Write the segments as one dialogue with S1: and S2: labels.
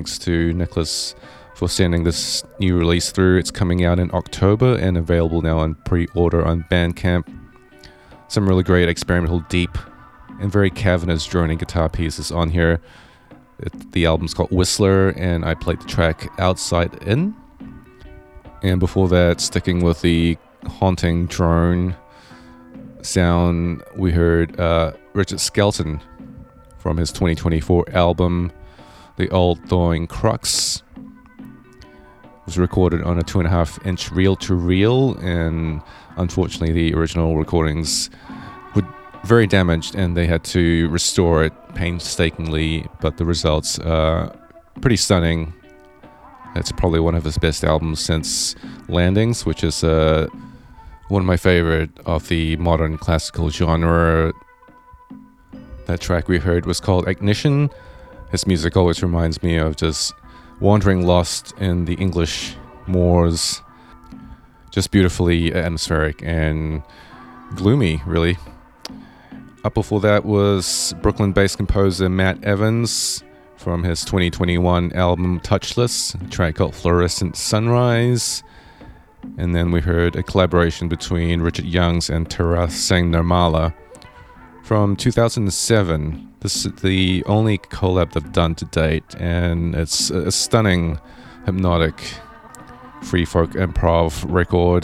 S1: thanks to Nicholas for sending this new release through. It's coming out in October and available now on pre-order on Bandcamp. Some really great experimental, deep, and very cavernous droning guitar pieces on here. The album's called Whistler, and I played the track Outside In. And before that, sticking with the haunting drone sound, we heard Richard Skelton from his 2024 album, The Old Thawing Crux. It was recorded on a 2.5-inch reel-to-reel, and unfortunately the original recordings were very damaged and they had to restore it painstakingly, but the results are pretty stunning. It's probably one of his best albums since Landings, which is one of my favorite of the modern classical genre. That track we heard was called Ignition. His music always reminds me of just wandering lost in the English moors. Just beautifully atmospheric and gloomy, really. Up before that was Brooklyn-based composer Matt Evans from his 2021 album Touchless, a track called Fluorescent Sunrise. And then we heard a collaboration between Richard Youngs and Taras Singh Nirmala from 2007. This is the only collab they've done to date, and it's a stunning, hypnotic, free folk improv record.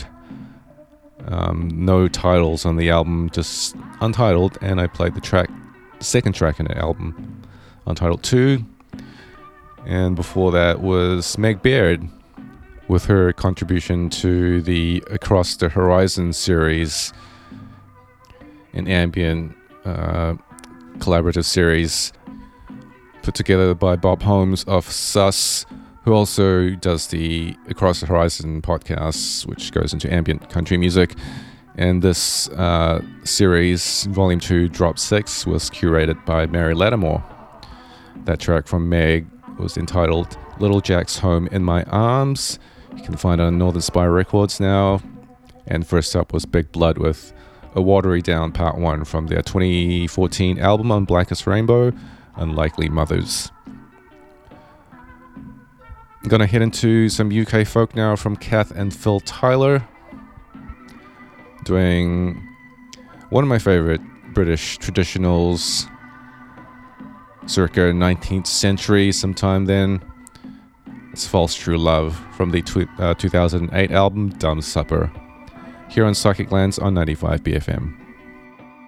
S1: No titles on the album, just untitled, and I played the second track in the album, Untitled 2. And before that was Meg Baird with her contribution to the Across the Horizon series, an ambient collaborative series put together by Bob Holmes of Sus, who also does the Across the Horizon podcast, which goes into ambient country music. And this series, Volume 2, Drop 6, was curated by Mary Lattimore. That track from Meg was entitled Little Jack's Home in My Arms. You can find it on Northern Spire Records now. And first up was Big Blood with A Watery Down Part 1 from their 2014 album on Blackest Rainbow, Unlikely Mothers. I'm going to head into some UK folk now from Kath and Phil Tyler, doing one of my favorite British traditionals circa 19th century, sometime then. It's False True Love from the 2008 album Dumb Supper, here on Psychic Lands on 95 BFM.